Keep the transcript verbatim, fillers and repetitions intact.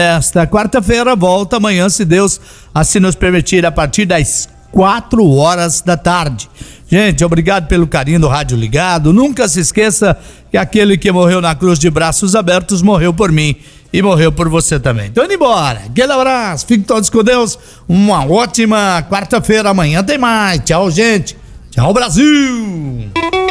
Esta quarta-feira volta amanhã, se Deus assim nos permitir, a partir das quatro horas da tarde. Gente, obrigado pelo carinho do rádio ligado. Nunca se esqueça que aquele que morreu na cruz de braços abertos morreu por mim e morreu por você também. Então indo embora, aquele abraço, fiquem todos com Deus, uma ótima quarta-feira, amanhã tem mais. Tchau, gente, tchau, Brasil.